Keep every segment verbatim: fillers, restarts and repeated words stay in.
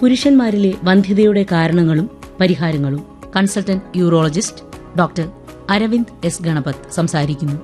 പുരുഷന്മാരിലെ വന്ധ്യതയുടെ കാരണങ്ങളും പരിഹാരങ്ങളും consultant urologist doctor Aravind S Ganapath സംസാരിക്കുന്നു.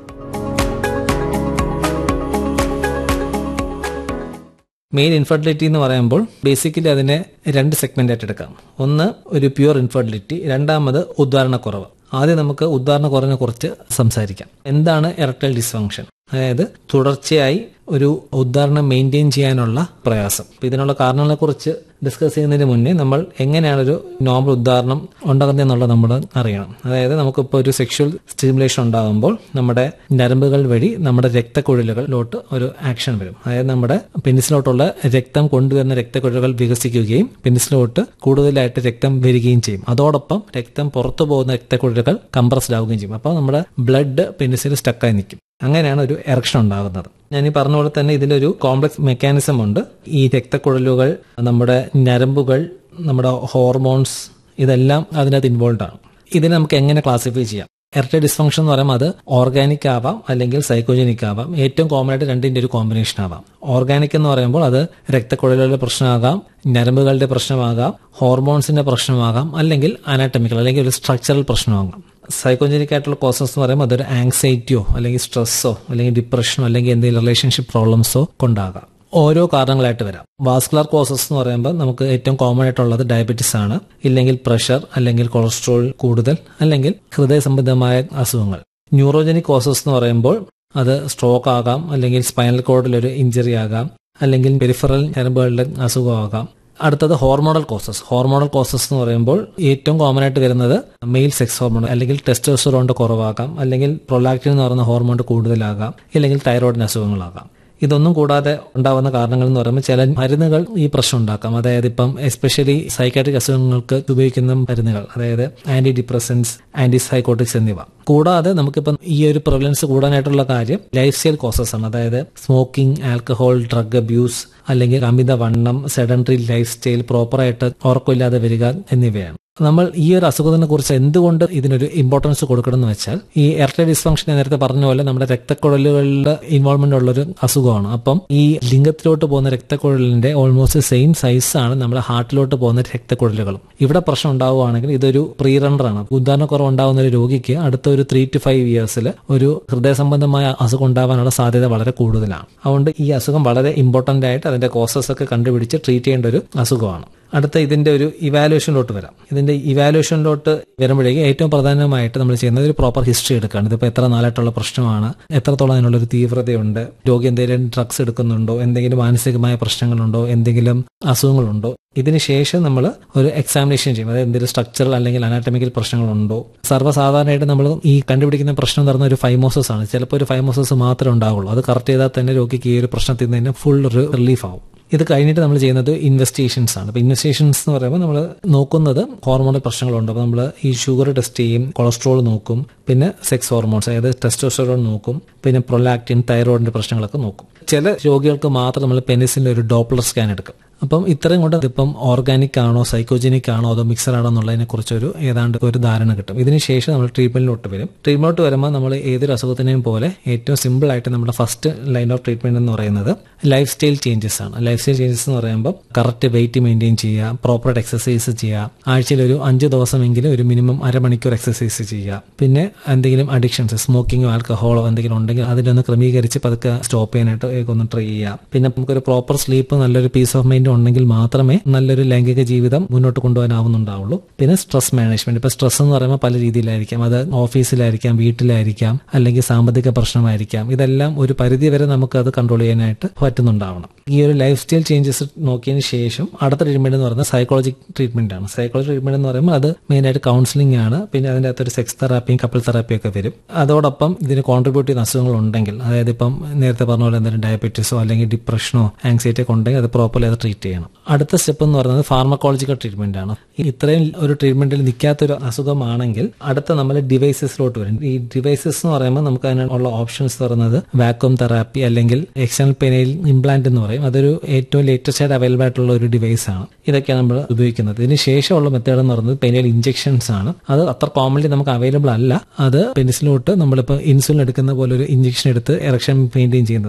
മെയിൻ ഇൻഫെർട്ടിലിറ്റി എന്ന് പറയുമ്പോൾ ബേസിക്കലി അതിനെ രണ്ട് സെഗ്മെന്റ് ആയിട്ട് എടുക്കാം. ഒന്ന് ഒരു പ്യുവർ ഇൻഫെർട്ടിലിറ്റി, രണ്ടാമത് ഉദ്ധാരണക്കുറവ്. ആദ്യം നമുക്ക് ഉദ്ധാരണക്കുറവിനെ കുറിച്ച് സംസാരിക്കാം. എന്താണ് എറക്ടൈൽ ഡിസ്ഫങ്ഷൻ? അതായത് തുടർച്ചയായി ഒരു ഉദ്ധാരണം മെയിൻറ്റെയിൻ ചെയ്യാനുള്ള പ്രയാസം. ഇതിനുള്ള കാരണങ്ങളെ കുറിച്ച് ഡിസ്കസ് ചെയ്യുന്നതിന് മുന്നേ നമ്മൾ എങ്ങനെയാണ് ഒരു നോർമൽ ഉദ്ധാരണം ഉണ്ടാകുന്നത് എന്നുള്ളത് നമ്മൾ അറിയണം. അതായത് നമുക്കിപ്പോൾ ഒരു സെക്ഷൽ സ്റ്റിമുലേഷൻ ഉണ്ടാകുമ്പോൾ നമ്മുടെ നരമ്പുകൾ വഴി നമ്മുടെ രക്തക്കുഴലുകളിലോട്ട് ഒരു ആക്ഷൻ വരും. അതായത് നമ്മുടെ പെനിസിലോട്ടുള്ള രക്തം കൊണ്ടുവരുന്ന രക്തക്കുഴലുകൾ വികസിക്കുകയും പെനിസിലോട്ട് കൂടുതലായിട്ട് രക്തം വരികയും ചെയ്യും. അതോടൊപ്പം രക്തം പുറത്തു പോകുന്ന രക്തക്കുഴലുകൾ കംപ്രസ്ഡ് ആവുകയും ചെയ്യും. അപ്പോൾ നമ്മുടെ ബ്ലഡ് പെനിസിൽ സ്റ്റക്കായി നിൽക്കും. അങ്ങനെയാണ് ഒരു എറക്ഷൻ ഉണ്ടാകുന്നത്. ഞാൻ ഈ പറഞ്ഞ പോലെ തന്നെ ഇതിലൊരു കോംപ്ലക്സ് മെക്കാനിസം ഉണ്ട്. ഈ രക്തക്കുഴലുകൾ, നമ്മുടെ ഞരമ്പുകൾ, നമ്മുടെ ഹോർമോൺസ്, ഇതെല്ലാം അതിനകത്ത് ഇൻവോൾവ് ആണ്. ഇതിനെ നമുക്ക് എങ്ങനെ ക്ലാസിഫൈ ചെയ്യാം? എറക്ടൈൽ ഡിസ്ഫങ്ഷൻ എന്ന് പറയുമ്പോൾ അത് ഓർഗാനിക് ആവാം അല്ലെങ്കിൽ സൈക്കോജനിക് ആവാം. ഏറ്റവും കോമൺ ആയിട്ട് രണ്ടിന്റെ ഒരു കോമ്പിനേഷൻ ആവാം. ഓർഗാനിക് എന്ന് പറയുമ്പോൾ അത് രക്തക്കുഴലുകളുടെ പ്രശ്നമാകാം, ഞരമ്പുകളുടെ പ്രശ്നമാകാം, ഹോർമോൺസിന്റെ പ്രശ്നമാകാം, അല്ലെങ്കിൽ അനാറ്റമിക്കൽ അല്ലെങ്കിൽ ഒരു സ്ട്രക്ചറൽ പ്രശ്നമാകാം. സൈക്കോജനിക് ആയിട്ടുള്ള കോസസ് എന്ന് പറയുമ്പോൾ അതൊരു ആങ്സൈറ്റിയോ അല്ലെങ്കിൽ സ്ട്രെസ്സോ അല്ലെങ്കിൽ ഡിപ്രഷനോ അല്ലെങ്കിൽ എന്തെങ്കിലും റിലേഷൻഷിപ്പ് പ്രോബ്ലംസോ കൊണ്ടാകാം. ഓരോ കാരണങ്ങളായിട്ട് വരാം. വാസ്കുലർ കോസസ് എന്ന് പറയുമ്പോൾ നമുക്ക് ഏറ്റവും കോമൺ ആയിട്ടുള്ളത് ഡയബറ്റിസ് ആണ്, ഇല്ലെങ്കിൽ പ്രഷർ, അല്ലെങ്കിൽ കൊളസ്ട്രോൾ കൂടുതൽ, അല്ലെങ്കിൽ ഹൃദയ സംബന്ധമായ അസുഖങ്ങൾ. ന്യൂറോജനിക് കോസസ് എന്ന് പറയുമ്പോൾ അത് സ്ട്രോക്ക് ആകാം, അല്ലെങ്കിൽ സ്പൈനൽ കോഡിലൊരു ഇഞ്ചറി ആകാം, അല്ലെങ്കിൽ പെരിഫറൽ ഞരമ്പുകളുടെ അസുഖമാകാം. അടുത്തത് ഹോർമോണൽ കോസസ്. ഹോർമോണൽ കോസസ് എന്ന് പറയുമ്പോൾ ഏറ്റവും കോമൺ ആയിട്ട് വരുന്നത് മെയിൽ സെക്സ് ഹോർമോൺ അല്ലെങ്കിൽ ടെസ്റ്റോസ്റ്റെറോണിന്റെ കുറവാകാം, അല്ലെങ്കിൽ പ്രൊലാക്റ്റിൻ എന്ന് പറയുന്ന ഹോർമോൺ കൂടുതലാകാം, അല്ലെങ്കിൽ തൈറോയിഡിന് അസുഖങ്ങളാകാം. ഇതൊന്നും കൂടാതെ ഉണ്ടാവുന്ന കാരണങ്ങൾ എന്ന് പറയുമ്പോൾ ചില മരുന്നുകൾ ഈ പ്രശ്നം ഉണ്ടാക്കാം. അതായത് ഇപ്പം എസ്പെഷ്യലി സൈക്കാട്രിക് അസുഖങ്ങൾക്ക് ഉപയോഗിക്കുന്ന മരുന്നുകൾ, അതായത് ആന്റി ഡിപ്രസൻസ്, ആന്റി സൈക്കോട്ടിക്സ് എന്നിവ. കൂടാതെ നമുക്കിപ്പം ഈ ഒരു പ്രിവലൻസ് കൂടാനായിട്ടുള്ള കാര്യം ലൈഫ് സ്റ്റൈൽ കോസസ് ആണ്. അതായത് സ്മോക്കിംഗ്, ആൽക്കഹോൾ, ഡ്രഗ് അബ്യൂസ്, അല്ലെങ്കിൽ അമിതവണ്ണം, സെഡൻറ്ററി ലൈഫ് സ്റ്റൈൽ, പ്രോപ്പറായിട്ട് ഉറക്കമില്ലാതെ വരിക എന്നിവയാണ്. നമ്മൾ ഈ ഒരു അസുഖത്തിനെ കുറിച്ച് എന്തുകൊണ്ട് ഇതിനൊരു ഇമ്പോർട്ടൻസ് കൊടുക്കണം എന്ന് വെച്ചാൽ, ഈ എറക്ടൈൽ ഡിസ്ഫങ്ഷൻ നേരത്തെ പറഞ്ഞ പോലെ നമ്മുടെ രക്തക്കുഴലുകളുടെ ഇൻവോൾവ്മെന്റ് ഉള്ളൊരു അസുഖമാണ്. അപ്പം ഈ ലിംഗത്തിലോട്ട് പോകുന്ന രക്തക്കുഴലിന്റെ ഓൾമോസ്റ്റ് സെയിം സൈസ് ആണ് നമ്മുടെ ഹാർട്ടിലോട്ട് പോകുന്ന രക്തക്കുഴലുകളും. ഇവിടെ പ്രശ്നം ഉണ്ടാവുകയാണെങ്കിൽ ഇതൊരു പ്രീ റണ്ണറാണ്. ഉദാഹരണക്കുറവ് ഉണ്ടാകുന്ന ഒരു രോഗിക്ക് അടുത്ത ഒരു ത്രീ ടു ഫൈവ് ഇയേഴ്സിൽ ഒരു ഹൃദയ സംബന്ധമായ അസുഖം ഉണ്ടാവാനുള്ള സാധ്യത വളരെ കൂടുതലാണ്. അതുകൊണ്ട് ഈ അസുഖം വളരെ ഇമ്പോർട്ടന്റ് ആയിട്ട് അതിന്റെ കോസസ് ഒക്കെ കണ്ടുപിടിച്ച് ട്രീറ്റ് ചെയ്യേണ്ട ഒരു അസുഖമാണ്. അടുത്ത ഇതിന്റെ ഒരു ഇവാലുവേഷനിലോട്ട് വരാം. ഇതിന്റെ ഇവാലുവേഷനിലോട്ട് വരുമ്പോഴേക്കും ഏറ്റവും പ്രധാനമായിട്ട് നമ്മൾ ചെയ്യുന്നത് ഒരു പ്രോപ്പർ ഹിസ്റ്ററി എടുക്കുകയാണ്. ഇതിപ്പോൾ എത്ര നാളായിട്ടുള്ള പ്രശ്നമാണ്, എത്രത്തോളം അതിനുള്ളൊരു തീവ്രതയുണ്ട്, രോഗി എന്തെങ്കിലും ഡ്രഗ്സ് എടുക്കുന്നുണ്ടോ, എന്തെങ്കിലും മാനസികമായ പ്രശ്നങ്ങളുണ്ടോ, എന്തെങ്കിലും അസുഖങ്ങളുണ്ടോ. ഇതിനുശേഷം നമ്മൾ ഒരു എക്സാമിനേഷൻ ചെയ്യും. അതായത് എന്തെങ്കിലും സ്ട്രക്ചറൽ അല്ലെങ്കിൽ അനാറ്റമിക്കൽ പ്രശ്നങ്ങളുണ്ടോ. സർവ്വസാധാരണയായിട്ട് നമ്മൾ ഈ കണ്ടുപിടിക്കുന്ന പ്രശ്നം എന്ന് പറയുന്ന ഒരു ഫൈമോസസ് ആണ്. ചിലപ്പോൾ ഒരു ഫൈമോസസ് മാത്രമേ ഉണ്ടാവുള്ളൂ. അത് കറക്റ്റ് ചെയ്താൽ തന്നെ രോഗിക്ക് ഈ ഒരു പ്രശ്നത്തിൽ നിന്ന് ഫുൾ ഒരു റിലീഫ് ആവും. ഇത് കഴിഞ്ഞിട്ട് നമ്മൾ ചെയ്യുന്നത് ഇൻവെസ്റ്റിഗേഷൻസ് ആണ്. അപ്പോൾ ഇൻവെസ്റ്റിഗേഷൻസ് എന്ന് പറയുമ്പോൾ നമ്മൾ നോക്കുന്നത് ഹോർമോണൽ പ്രശ്നങ്ങളുണ്ട്. അപ്പോൾ നമ്മൾ ഈ ഷുഗർ ടെസ്റ്റ് ചെയ്യും, കൊളസ്ട്രോൾ നോക്കും, പിന്നെ സെക്സ് ഹോർമോൺസ് അതായത് ടെസ്റ്റോസ്റ്റെറോൺ നോക്കും, പിന്നെ പ്രൊലാക്റ്റിൻ, തൈറോയിഡിന്റെ പ്രശ്നങ്ങളൊക്കെ നോക്കും. ചില രോഗികൾക്ക് മാത്രം നമ്മൾ പെനിസിന്റെ ഒരു ഡോപ്ലർ സ്കാൻ എടുക്കും. അപ്പം ഇത്രയും കൊണ്ട് ഇതിപ്പം ഓർഗാനിക് ആണോ സൈക്കോജനിക് ആണോ അതോ മിക്സർ ആണോ എന്നുള്ളതിനെ കുറിച്ചൊരു ഏതാണ്ട് ഒരു ധാരണ കിട്ടും. ഇതിനുശേഷം നമ്മൾ ട്രീറ്റ്മെന്റിലോട്ട് വരും. ട്രീറ്റ്മെന്റിലോട്ട് വരുമ്പോൾ നമ്മൾ ഏതൊരു അസുഖത്തിനെയും പോലെ ഏറ്റവും സിമ്പിൾ ആയിട്ട് നമ്മുടെ ഫസ്റ്റ് ലൈൻ ഓഫ് ട്രീറ്റ്മെന്റ് എന്ന് പറയുന്നത് ലൈഫ് സ്റ്റൈൽ ചേഞ്ചസ് ആണ്. ലൈഫ് സ്റ്റൈൽ ചേഞ്ചസ് എന്ന് പറയുമ്പോൾ കറക്റ്റ് വെയിറ്റ് മെയിൻറ്റെയിൻ ചെയ്യുക, പ്രോപ്പറായിട്ട് എക്സസൈസ് ചെയ്യുക, ആഴ്ചയിൽ ഒരു അഞ്ച് ദിവസമെങ്കിലും ഒരു മിനിമം അരമണിക്കൂർ എക്സസൈസ് ചെയ്യുക. പിന്നെ എന്തെങ്കിലും അഡിക്ഷൻസ്, സ്മോക്കിങ്ങോ ആൽക്കഹോളോ എന്തെങ്കിലും ഉണ്ടെങ്കിൽ അതിനൊന്ന് ക്രമീകരിച്ച് പതുക്കെ സ്റ്റോപ്പ് ചെയ്യാനായിട്ട് ഒന്ന് ട്രൈ ചെയ്യുക. പിന്നെ നമുക്കൊരു പ്രോപ്പർ സ്ലീപ്പ്, നല്ലൊരു പീസ് ഓഫ് മൈൻഡ് ഉണ്ടെങ്കിൽ മാത്രമേ നല്ലൊരു ലൈംഗിക ജീവിതം മുന്നോട്ട് കൊണ്ടുപോകാനാവുന്നുണ്ടാവുള്ളൂ. പിന്നെ സ്ട്രെസ് മാനേജ്മെന്റ്. ഇപ്പൊ സ്ട്രെസ് എന്ന് പറയുമ്പോൾ പല രീതിയിലായിരിക്കാം. അത് ഓഫീസിലായിരിക്കാം, വീട്ടിലായിരിക്കാം, അല്ലെങ്കിൽ സാമ്പത്തിക പ്രശ്നമായിരിക്കാം. ഇതെല്ലാം ഒരു പരിധി വരെ നമുക്ക് അത് കൺട്രോൾ ചെയ്യാനായിട്ട് പറ്റുന്നുണ്ടാവണം. ഈ ഒരു ലൈഫ് സ്റ്റൈൽ ചേഞ്ചസ് നോക്കിയതിന് ശേഷം അടുത്ത ട്രീറ്റ്മെന്റ് എന്ന് പറയുന്നത് സൈക്കോളജി ട്രീറ്റ്മെന്റ് ആണ്. സൈക്കോളജി ട്രീറ്റ്മെന്റ് എന്ന് പറയുമ്പോൾ അത് മെയിൻ ആയിട്ട് കൗൺസിലിംഗ് ആണ്. പിന്നെ അതിന്റെ അകത്തൊരു സെക്സ് തെറാപ്പിയും കപ്പിൾ തെറാപ്പിയും ഒക്കെ വരും. അതോടൊപ്പം ഇതിന് കോൺട്രിബ്യൂട്ട് ചെയ്യുന്ന അസുഖങ്ങൾ ഉണ്ടെങ്കിൽ, അതായത് ഇപ്പം നേരത്തെ പറഞ്ഞ പോലെ എന്തെങ്കിലും ഡയബറ്റീസോ അല്ലെങ്കിൽ ഡിപ്രഷനോ ആങ്സൈറ്റി ഒക്കെ ഉണ്ടെങ്കിൽ അത് പ്രോപ്പർലി അത് ട്രീറ്റ് ചെയ്യണം. അടുത്ത സ്റ്റെപ്പ് എന്ന് പറയുന്നത് ഫാർമക്കോളജിക്കൽ ട്രീറ്റ്മെന്റ് ആണ്. ഇത്രയും ഒരു ട്രീറ്റ്മെന്റിൽ നിൽക്കാത്തൊരു അസുഖമാണെങ്കിൽ അടുത്ത നമ്മൾ ഡിവൈസസിലോട്ട് വരും. ഈ ഡിവൈസസ് എന്ന് പറയുമ്പോൾ നമുക്ക് അതിനുള്ള ഓപ്ഷൻസ് പറയുന്നത് വാക്വം തെറാപ്പി അല്ലെങ്കിൽ എക്സ്റ്റേണൽ പെനൈൽ ഇംപ്ലാന്റ് എന്ന് പറയും. അതൊരു ഏറ്റവും ലേറ്റസ്റ്റ് ആയിട്ട് അവൈലബിൾ ആയിട്ടുള്ള ഒരു ഡിവൈസ് ആണ്. ഇതൊക്കെയാണ് നമ്മൾ ഉപയോഗിക്കുന്നത്. ഇതിന് ശേഷമുള്ള മെത്തേഡ് എന്ന് പറയുന്നത് പെനൈൽ ഇഞ്ചക്ഷൻസ് ആണ്. അത് അത്ര കോമൺലി നമുക്ക് അവൈലബിൾ അല്ല. അത് പെനിസിലോട്ട് നമ്മളിപ്പോൾ ഇൻസുലിൻ എടുക്കുന്ന പോലെ ഒരു ഇഞ്ചക്ഷൻ എടുത്ത് എറക്ഷൻ മെയിൻറ്റെയിൻ ചെയ്യുന്നതാണ്.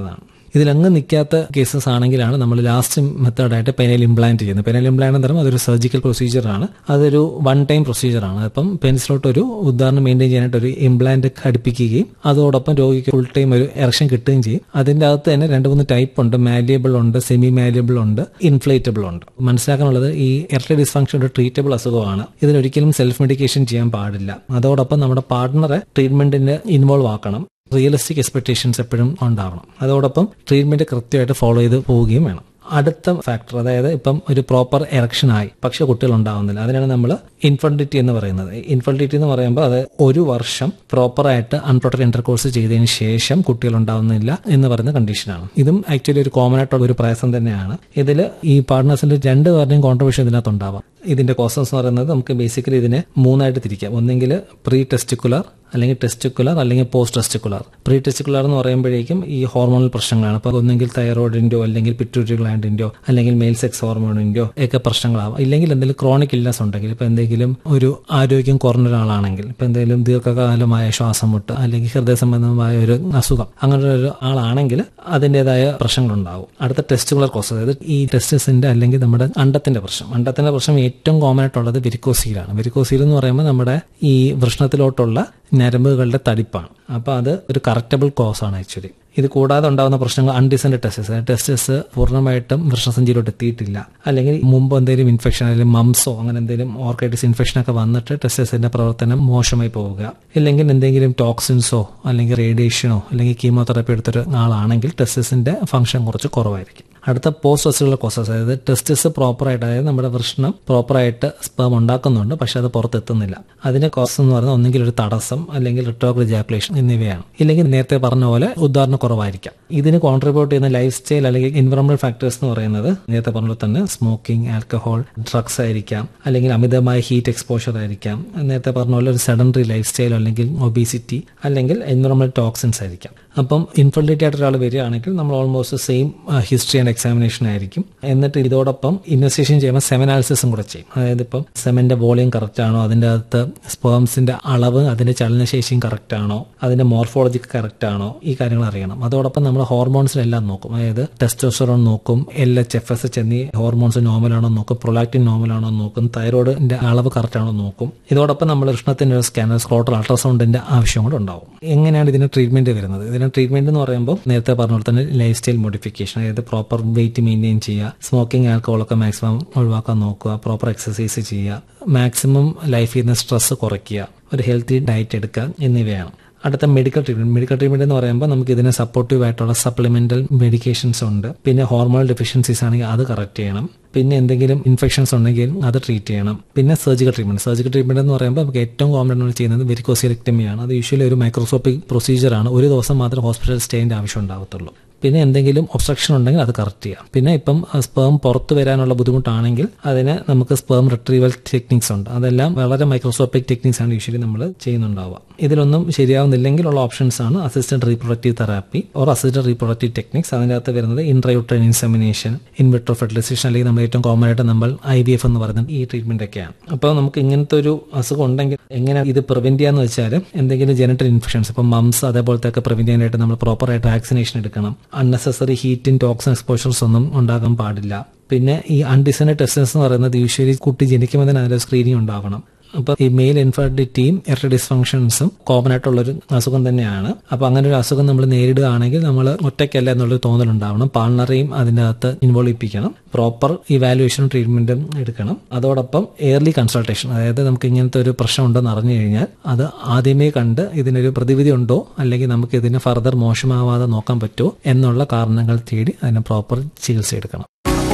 ഇതിലങ്ങ് നിൽക്കാത്ത കേസസ് ആണെങ്കിലാണ് നമ്മൾ ലാസ്റ്റ് മെത്തേഡായിട്ട് പെനൽ ഇംപ്ലാന്റ് ചെയ്യുന്നത്. പെനൽ ഇംപ്ലാന്റ് എന്ന് പറയുമ്പോൾ അതൊരു സർജിക്കൽ പ്രൊസീജിയറാണ്. അതൊരു വൺ ടൈം പ്രൊസീജിയറാണ്. അപ്പം പെനിസിലോട്ട് ഒരു ഉദാഹരണം മെയിൻറ്റെയിൻ ചെയ്യാനായിട്ട് ഒരു ഇംപ്ലാന്റ് ഘടിപ്പിക്കുകയും അതോടൊപ്പം രോഗിക്ക് ഫുൾ ടൈം ഒരു എറക്ഷൻ കിട്ടുകയും ചെയ്യും. അതിന്റെ അകത്ത് തന്നെ രണ്ട് മൂന്ന് ടൈപ്പ് ഉണ്ട്. മാലിയബിൾ ഉണ്ട്, സെമി മാലിയബിൾ ഉണ്ട്, ഇൻഫ്ലേറ്റബിൾ ഉണ്ട്. മനസ്സിലാക്കാനുള്ളത് ഈ എറക്ടൈൽ ഡിസ്ഫങ്ഷൻ ഒരു ട്രീറ്റബിൾ അസുഖമാണ്. ഇതിനൊരിക്കലും സെൽഫ് മെഡിക്കേഷൻ ചെയ്യാൻ പാടില്ല. അതോടൊപ്പം നമ്മുടെ പാർട്ട്ണറെ ട്രീറ്റ്മെന്റിന് ഇൻവോൾവ് ആക്കണം. റിയലിസ്റ്റിക് എക്സ്പെക്ടേഷൻസ് എപ്പോഴും ഉണ്ടാവണം. അതോടൊപ്പം ട്രീറ്റ്മെന്റ് കൃത്യമായിട്ട് ഫോളോ ചെയ്ത് പോവുകയും വേണം. അടുത്ത ഫാക്ടർ, അതായത് ഇപ്പം ഒരു പ്രോപ്പർ എറക്ഷൻ ആയി പക്ഷെ കുട്ടികൾ ഉണ്ടാവുന്നില്ല, അതിനാണ് നമ്മൾ ഇൻഫെർട്ടിലിറ്റി എന്ന് പറയുന്നത്. ഇൻഫെർട്ടിലിറ്റി എന്ന് പറയുമ്പോൾ അത് ഒരു വർഷം പ്രോപ്പറായിട്ട് അൺപ്രൊട്ടക്റ്റഡ് ഇന്റർകോഴ്സ് ചെയ്തതിന് ശേഷം കുട്ടികൾ ഉണ്ടാവുന്നില്ല എന്ന് പറയുന്ന കണ്ടീഷനാണ്. ഇതും ആക്ച്വലി ഒരു കോമൺ ആയിട്ടുള്ള ഒരു പ്രയാസം തന്നെയാണ്. ഇതിൽ ഈ പാർട്ട്നേഴ്സിന്റെ രണ്ട് പേരുടെയും കോൺട്രിബ്യൂഷൻ ഇതിനകത്ത് ഉണ്ടാവാം. ഇതിന്റെ കോസസ് എന്ന് പറയുന്നത് നമുക്ക് ബേസിക്കലി ഇതിനെ മൂന്നായിട്ട് തിരിക്കാം. ഒന്നെങ്കിൽ പ്രീ ടെസ്റ്റിക്കുലർ, അല്ലെങ്കിൽ ടെസ്റ്റിക്കുലർ, അല്ലെങ്കിൽ പോസ്റ്റ് ടെസ്റ്റിക്കുലർ. പ്രീ ടെസ്റ്റിക്കുലർ എന്ന് പറയുമ്പോഴേക്കും ഈ ഹോർമോണൽ പ്രശ്നങ്ങളാണ്. അപ്പോൾ ഒന്നെങ്കിൽ തൈറോയിഡിന്റെയോ അല്ലെങ്കിൽ പിറ്റ്യൂട്ടറി ഗ്ലാൻഡിന്റെയോ അല്ലെങ്കിൽ മെയിൽ സെക്സ് ഹോർമോണിന്റെയോ ഒക്കെ പ്രശ്നങ്ങളാവാം. ഇല്ലെങ്കിൽ എന്തെങ്കിലും ക്രോണിക് ഇൽനസ് ഉണ്ടെങ്കിൽ, ഇപ്പൊ എന്തെങ്കിലും ഒരു ആരോഗ്യം കുറഞ്ഞ ഒരാളാണെങ്കിൽ, ഇപ്പൊ എന്തെങ്കിലും ദീർഘകാലമായ ശ്വാസം മുട്ട് അല്ലെങ്കിൽ ഹൃദയ സംബന്ധമായ ഒരു അസുഖം, അങ്ങനെ ഒരു ആളാണെങ്കിൽ അതിൻ്റെതായ പ്രശ്നങ്ങളുണ്ടാവും. അടുത്ത ടെസ്റ്റിക്കുലർ കോസ്, അതായത് ഈ ടെസ്റ്റിസിന്റെ അല്ലെങ്കിൽ നമ്മുടെ അണ്ടത്തിന്റെ പ്രശ്നം. അണ്ടത്തിന്റെ പ്രശ്നം ഏറ്റവും കോമൺ ആയിട്ടുള്ളത് വെരിക്കോസീലാണ്. വെരിക്കോസീൽ എന്ന് പറയുമ്പോൾ നമ്മുടെ ഈ വൃഷ്ണത്തിലോട്ടുള്ള ഞരമ്പുകളുടെ തടിപ്പാണ്. അപ്പോൾ അത് ഒരു കറക്റ്റബിൾ കോസ് ആണ് ആക്ച്വലി. ഇത് കൂടാതെ ഉണ്ടാകുന്ന പ്രശ്നങ്ങൾ അൺഡിസെൻഡ് ടെസ്റ്റസ്. ടെസ്റ്റസ് പൂർണ്ണമായിട്ടും വൃഷ്ണസഞ്ചിയിലോട്ട് എത്തിയിട്ടില്ല, അല്ലെങ്കിൽ മുമ്പ് എന്തെങ്കിലും ഇൻഫെക്ഷൻ അല്ലെങ്കിൽ മംസോ അങ്ങനെ എന്തെങ്കിലും ഓർക്കൈറ്റിസ് ഇൻഫെക്ഷൻ ഒക്കെ വന്നിട്ട് ടെസ്റ്റസിന്റെ പ്രവർത്തനം മോശമായി പോവുക, ഇല്ലെങ്കിൽ എന്തെങ്കിലും ടോക്സിൻസോ അല്ലെങ്കിൽ റേഡിയേഷനോ അല്ലെങ്കിൽ കീമോതെറാപ്പി എടുത്തൊരു ആളാണെങ്കിൽ ടെസ്റ്റസിന്റെ ഫംഗ്ഷൻ കുറച്ച് കുറവായിരിക്കും. അടുത്ത പോസ്റ്റ് ടെസ്റ്റുകളുടെ കോസസ്, അതായത് ടെസ്റ്റസ് പ്രോപ്പറായിട്ട്, അതായത് നമ്മുടെ വൃഷ്ണം പ്രോപ്പറായിട്ട് സ്പേം ഉണ്ടാക്കുന്നുണ്ട് പക്ഷെ അത് പുറത്തെത്തുന്നില്ല. അതിന്റെ കോസ് എന്ന് പറയുന്നത് ഒന്നെങ്കിൽ ഒരു തടസ്സം, അല്ലെങ്കിൽ റിട്രോഗ്രേഡ് ഇജാക്കുലേഷൻ എന്നിവയാണ്. ഇല്ലെങ്കിൽ നേരത്തെ പറഞ്ഞ പോലെ ഉദാഹരണ കുറവായിരിക്കാം. ഇതിന് കോൺട്രിബ്യൂട്ട് ചെയ്യുന്ന ലൈഫ് സ്റ്റൈൽ അല്ലെങ്കിൽ എൻവയോൺമെന്റൽ ഫാക്ടേഴ്സ് എന്ന് പറയുന്നത് നേരത്തെ പറഞ്ഞ തന്നെ സ്മോക്കിംഗ്, ആൽക്കഹോൾ, ഡ്രഗ്സ് ആയിരിക്കാം, അല്ലെങ്കിൽ അമിതമായ ഹീറ്റ് എക്സ്പോഷർ ആയിരിക്കാം, നേരത്തെ പറഞ്ഞ പോലെ ഒരു സെഡൻഡറി ലൈഫ് സ്റ്റൈൽ, അല്ലെങ്കിൽ ഒബീസിറ്റി, അല്ലെങ്കിൽ എൻവയോൺമെന്റൽ ടോക്സിൻസ് ആയിരിക്കാം. അപ്പം ഇൻഫെർട്ടിലിറ്റി ആയിട്ട് ഒരാൾ വരികയാണെങ്കിൽ നമ്മൾ almost same history and examination ആയിരിക്കും. എന്നിട്ട് ഇതോടൊപ്പം ഇൻവെസ്റ്റിഗേഷൻ ചെയ്യുമ്പോൾ സെമനാലിസിസും കൂടെ ചെയ്യും. അതായത് ഇപ്പം സെമന്റെ വോളിയം കറക്റ്റ് ആണോ, അതിൻ്റെ അകത്ത് സ്പേംസിന്റെ അളവ്, അതിന്റെ ചലനശേഷിയും കറക്റ്റ് ആണോ, അതിന്റെ മോർഫോളജി കറക്റ്റ് ആണോ, ഈ കാര്യങ്ങൾ അറിയണം. അതോടൊപ്പം നമ്മൾ ഹോർമോൺസിലെല്ലാം നോക്കും. അതായത് ടെസ്റ്റോസ്റ്ററോൺ നോക്കും, L H F S H എന്നീ ഹോർമോൺസ് നോർമൽ ആണോ നോക്കും, പ്രൊലാക്റ്റിൻ നോർമൽ ആണോ നോക്കും, തൈറോയിഡിന്റെ അളവ് കറക്റ്റ് ആണോ നോക്കും. ഇതോടൊപ്പം നമ്മൾ വൃഷ്ണത്തിന്റെ ഒരു സ്കാനർ, സ്ക്രോട്ടൽ അൾട്രാസൗണ്ടിന്റെ ആവശ്യം കൂടെ ഉണ്ടാവും. എങ്ങനെയാണ് ഇതിന് ട്രീറ്റ്മെന്റ് വരുന്നത്? ഇതിന് ട്രീറ്റ്മെന്റ് എന്ന് പറയുമ്പോൾ നേരത്തെ പറഞ്ഞ പോലെ തന്നെ ലൈഫ് സ്റ്റൈൽ മോഡിഫിക്കേഷൻ, അതായത് പ്രോപ്പർ വെയിറ്റ് മെയിൻറ്റെയിൻ ചെയ്യുക, സ്മോക്കിംഗ്, ആൽക്കഹോളൊക്കെ മാക്സിമം ഒഴിവാക്കാൻ നോക്കുക, പ്രോപ്പർ എക്സസൈസ് ചെയ്യുക, മാക്സിമം ലൈഫിൽ നിന്ന് സ്ട്രെസ് കുറയ്ക്കുക, ഒരു ഹെൽത്തി ഡയറ്റ് എടുക്കുക എന്നിവയാണ്. അടുത്ത മെഡിക്കൽ ട്രീറ്റ്മെന്റ്. മെഡിക്കൽ ട്രീറ്റ്മെന്റ് എന്ന് പറയുമ്പോൾ നമുക്ക് ഇതിന് സപ്പോർട്ടീവ് ആയിട്ടുള്ള സപ്ലിമെന്റൽ മെഡിക്കേഷൻസ് ഉണ്ട്. പിന്നെ ഹോർമോണൽ ഡെഫിഷ്യൻസീസ് ആണെങ്കിൽ അത് കറക്റ്റ് ചെയ്യണം. പിന്നെ എന്തെങ്കിലും ഇൻഫെക്ഷൻസ് ഉണ്ടെങ്കിൽ അത് ട്രീറ്റ് ചെയ്യണം. പിന്നെ സർജിക്കൽ ട്രീറ്റ്മെന്റ്. സർജിക്കൽ ട്രീറ്റ്മെന്റ് എന്ന് പറയുമ്പോൾ നമുക്ക് ഏറ്റവും കോമൺ ആയിട്ട് ചെയ്യുന്നത് വെരിക്കോസിലെക്ടമിയാണ്. അത് യൂഷ്വലി ഒരു മൈക്രോസ്കോപ്പിക് പ്രൊസീജിയറാണ്. ഒരു ദിവസം മാത്രം ഹോസ്പിറ്റൽ സ്റ്റേന്റെ ആവശ്യം ഉണ്ടാകത്തുള്ളൂ. പിന്നെ എന്തെങ്കിലും ഒബ്സ്ട്രക്ഷൻ ഉണ്ടെങ്കിൽ അത് കറക്റ്റ് ചെയ്യാം. പിന്നെ ഇപ്പം സ്പേം പുറത്തു വരാനുള്ള ബുദ്ധിമുട്ടാണെങ്കിൽ അതിന് നമുക്ക് സ്പേം റിട്രീവൽ ടെക്നിക്സ് ഉണ്ട്. അതെല്ലാം വളരെ മൈക്രോസ്കോപ്പിക് ടെക്നിക്സ് ആണ് യൂഷ്വലി നമ്മൾ ചെയ്യുന്നുണ്ടാവുക. ഇതിലൊന്നും ശരിയാവുന്നില്ലെങ്കിൽ ഉള്ള ഓപ്ഷൻസ് ആണ് assistant reproductive therapy or assistant reproductive techniques. അതിൻ്റെ അകത്ത് വരുന്നത് ഇൻട്രയൂട്രൈൻ ഇൻസെമിനേഷൻ, ഇൻവിട്രോ ഫെർട്ടിലൈസേഷൻ, അല്ലെങ്കിൽ നമ്മൾ ഏറ്റവും കോമൺ ആയിട്ട് നമ്മൾ ഐ വി എഫ് എന്ന് പറയുന്നത് ഈ ട്രീറ്റ്മെന്റ് ഒക്കെയാണ്. അപ്പോൾ നമുക്ക് ഇങ്ങനത്തെ ഒരു അസുഖം ഉണ്ടെങ്കിൽ എങ്ങനെ ഇത് പ്രിവെന്റ് ചെയ്യാന്ന് വെച്ചാൽ എന്തെങ്കിലും ജെനറ്റൽ ഇൻഫെക്ഷൻസ്, ഇപ്പം മംസ് അതേപോലത്തെ ഒക്കെ പ്രിവെന്റ് ചെയ്യാനായിട്ട് നമ്മൾ പ്രോപ്പറായിട്ട് വാക്സിനേഷൻ എടുക്കണം. അൺനെസസറി ഹീറ്റും ടോക്സിൻ എക്സ്പോഷർസ് ഒന്നും ഉണ്ടാകാൻ പാടില്ല. പിന്നെ ഈ അൺഡിസൈൻഡ് ടെസ്റ്റസ് എന്ന് പറയുന്നത് യൂഷ്വലി കുട്ടി ജനിക്കുമ്പോൾ തന്നെ അതിന്റെ സ്ക്രീനിങ് ഉണ്ടാവണം. അപ്പൊ ഈ മെയിൽ ഇൻഫെർട്ടിലിറ്റിയും എറക്ടൈൽ ഡിസ്ഫങ്ഷൻസും കോമൺ ആയിട്ടുള്ളൊരു അസുഖം തന്നെയാണ്. അപ്പൊ അങ്ങനെ ഒരു അസുഖം നമ്മൾ നേരിടുകയാണെങ്കിൽ നമ്മൾ ഒറ്റയ്ക്കല്ല എന്നുള്ളൊരു തോന്നലുണ്ടാവണം. പാർട്ണറെയും അതിൻ്റെ അകത്ത് ഇൻവോൾവ് ചെയ്യിപ്പിക്കണം. പ്രോപ്പർ ഇവാലുവേഷനും ട്രീറ്റ്മെന്റും എടുക്കണം. അതോടൊപ്പം എയർലി കൺസൾട്ടേഷൻ, അതായത് നമുക്ക് ഇങ്ങനത്തെ ഒരു പ്രശ്നം ഉണ്ടെന്ന് അറിഞ്ഞു കഴിഞ്ഞാൽ അത് ആദ്യമേ കണ്ട് ഇതിനൊരു പ്രതിവിധി ഉണ്ടോ, അല്ലെങ്കിൽ നമുക്ക് ഇതിനെ ഫർദർ മോശമാവാതെ നോക്കാൻ പറ്റുമോ എന്നുള്ള കാരണങ്ങൾ തേടി അതിന് പ്രോപ്പർ ചികിത്സ എടുക്കണം.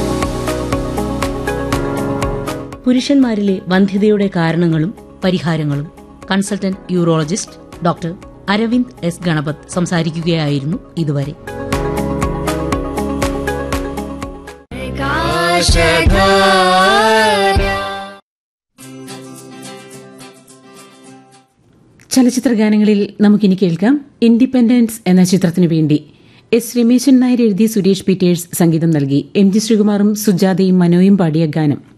പുരുഷന്മാരിലെ വന്ധ്യതയുടെ കാരണങ്ങളും പരിഹാരങ്ങളും consultant urologist doctor Aravind S Ganapath സംസാരിക്കുകയായിരുന്നു ഇതുവരെ. ചലച്ചിത്ര ഗാനങ്ങളിൽ നമുക്കിനി കേൾക്കാം ഇൻഡിപെൻഡൻസ് എന്ന ചിത്രത്തിനു വേണ്ടി എസ് രമേശൻ നായർ എഴുതി സുരേഷ് പീറ്റേഴ്സ് സംഗീതം നൽകി എം ജി ശ്രീകുമാറും സുജാതയും മനോയും പാടിയ ഗാനം.